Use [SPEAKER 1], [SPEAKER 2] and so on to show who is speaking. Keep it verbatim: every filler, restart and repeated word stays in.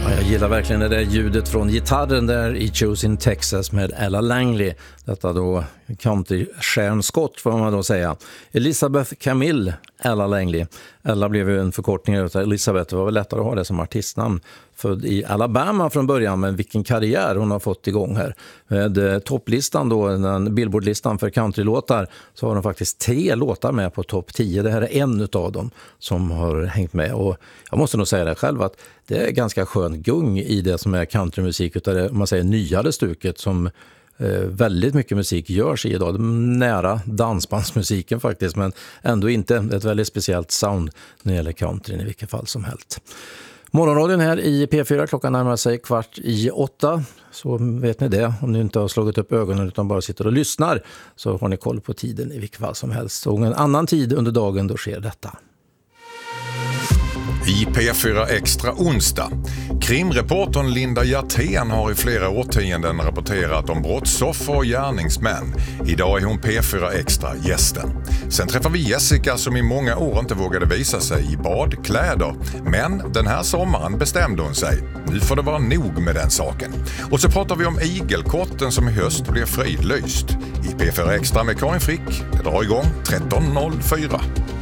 [SPEAKER 1] Jag gillar verkligen det där ljudet från gitarren där i Choosing Texas med Ella Langley. Detta då countrystjärnskott får man då säga. Elizabeth Camille Ella Langley. Ella blev ju en förkortning av Elizabeth. Det var väl lättare att ha det som artistnamn. Född i Alabama från början, men vilken karriär hon har fått igång här. Med topplistan då, den Billboardlistan för countrylåtar, så har hon faktiskt tre låtar med på topp tio. Det här är en av dem som har hängt med. Och jag måste nog säga det själv att det är ganska skön gung i det som är countrymusik, utan det, om man säger nyare stuket som eh, väldigt mycket musik görs i idag. Nära dansbandsmusiken faktiskt, men ändå inte ett väldigt speciellt sound när det gäller countryn i vilket fall som helst. Morgonradion här i P fyra, klockan närmar sig kvart i åtta. Så vet ni det, om ni inte har slagit upp ögonen utan bara sitter och lyssnar, så har ni koll på tiden i vilket fall som helst. Och en annan tid under dagen då sker detta.
[SPEAKER 2] I P fyra Extra onsdag. Krimreportern Linda Hjertén har i flera årtionden rapporterat om brottsoffer och gärningsmän. Idag är hon P fyra Extra gästen. Sen träffar vi Jessica som i många år inte vågade visa sig i badkläder. Men den här sommaren bestämde hon sig. Nu får det vara nog med den saken. Och så pratar vi om igelkotten som i höst blir fridlyst. I P fyra Extra med Karin Frick. Det drar igång tretton noll fyra.